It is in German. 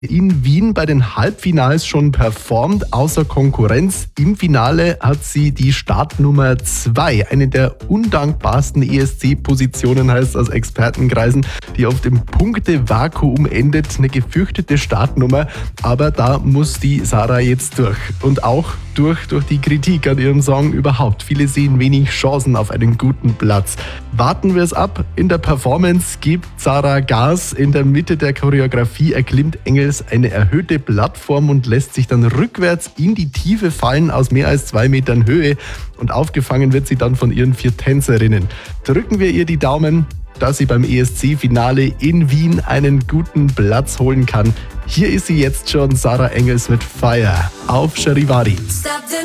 in Wien bei den Halbfinals schon performt, außer Konkurrenz. Im Finale hat sie die Startnummer 2, eine der undankbarsten ESC-Positionen, heißt aus Expertenkreisen, die oft im Punktevakuum endet. Eine gefürchtete Startnummer, aber da muss die Sarah jetzt durch. Und auch durch die Kritik an ihrem Song überhaupt. Viele sehen wenig Chancen auf einen guten Platz. Warten wir es ab. In der Performance gibt Sarah Gas. In der Mitte der Choreografie erklimmt Engels eine erhöhte Plattform und lässt sich dann rückwärts in die Tiefe fallen aus mehr als 2 Metern Höhe. Und aufgefangen wird sie dann von ihren 4 Tänzerinnen. Drücken wir ihr die Daumen, dass sie beim ESC-Finale in Wien einen guten Platz holen kann. Hier ist sie jetzt schon, Sarah Engels mit Fire auf Charivari.